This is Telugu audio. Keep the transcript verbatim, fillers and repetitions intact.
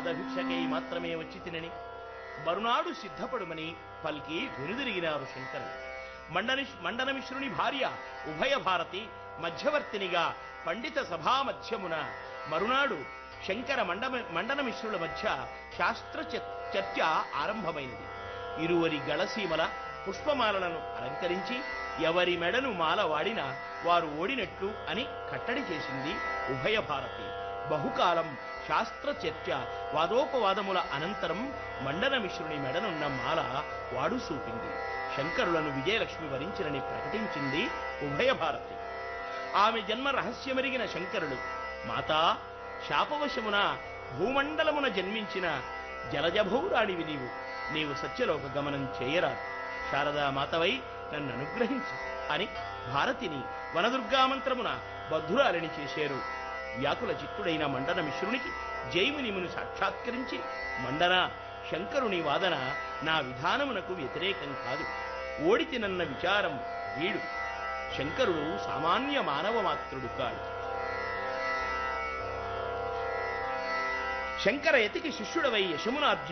పాదభిక్షకై మాత్రమే వచ్చి తినని మరునాడు సిద్ధపడుమని పల్కి వెనుదిరిగినారు శంకరుడు. మండని మండనమిశ్రుని భార్య ఉభయ భారతి మధ్యవర్తినిగా పండిత సభా మధ్యమున మరునాడు శంకర మండ మండనమిశ్రుల మధ్య శాస్త్ర చర్చ ఆరంభమైనది. ఇరువరి గళసీమల పుష్పమాలను అలంకరించి ఎవరి మెడను మాల వాడినా వారు ఓడినట్లు అని కట్టడి చేసింది ఉభయ భారతి. బహుకాలం శాస్త్ర చర్చ వాదోపవాదముల అనంతరం మండనమిశ్రుని మెడనున్న మాల వాడు చూపింది. శంకరులను విజయలక్ష్మి వరించినని ప్రకటించింది ఉభయ భారతి. ఆమె జన్మ రహస్యమెరిగిన శంకరుడు, మాతా, శాపవశమున భూమండలమున జన్మించిన జలజభౌరాణివి నీవు నీవు సత్యలోక గమనం చేయరాదు. శారదా మాతవై నన్ను అనుగ్రహించు అని భారతిని వనదుర్గామంత్రమున బద్ధురాలిని చేశారు. వ్యాకుల చిత్తుడైన మండనమిశ్రునికి జైమునిముని సాక్షాత్కరించి, మండన, శంకరుని వాదన నా విధానమునకు వ్యతిరేకం కాదు, ఓడితినన్న విచారం వీడు. శంకరుడు సామాన్య మానవ మాత్రుడు కాడు. శంకర యతికి శిష్యుడవై యశమునార్జు